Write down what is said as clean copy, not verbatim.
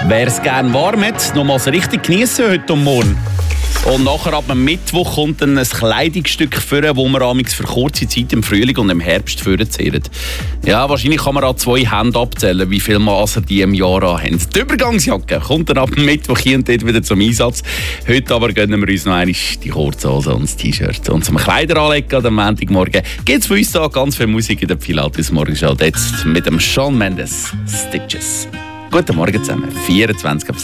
Wer es gerne warm hat, nochmals richtig genießen heute und morgen. Und nachher ab dem Mittwoch kommt dann ein Kleidungsstück vor, wo man amigs für kurze Zeit im Frühling und im Herbst vorziehen. Ja, wahrscheinlich kann man an 2 Händen abzählen, wie viel Maser die im Jahr haben. Die Übergangsjacke kommt dann ab dem Mittwoch hier und dort wieder zum Einsatz. Heute aber gönnen wir uns noch einmal die Kurzhose und das T-Shirt. Und zum Kleideranlegen am Montagmorgen gibt es für uns da ganz viel Musik in der Pilatus Morgenschau. Jetzt mit dem Shawn Mendes Stitches. Guten Morgen zusammen, 24 ab 6.